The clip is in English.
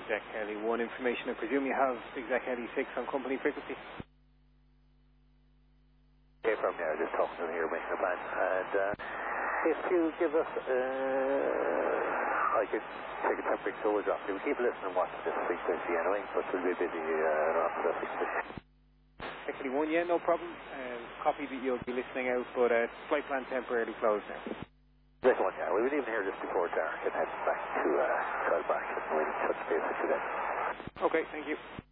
Exec Heli 1 information. I presume you have Exec Heli 6 on company frequency? Okay, from there, just talking to them here, making a plan. And if you give us, I could take a temperature storage off. We'll keep listening and watching this frequency anyway, but we'll be busy after that frequency. Exec Heli 1, yeah, no problem. Copy that you'll be listening out, but flight plan temporarily closed now. This one, yeah. We were leaving here just before dark and heading back to Kyle Brack and we'll touch base with you then. Okay, thank you.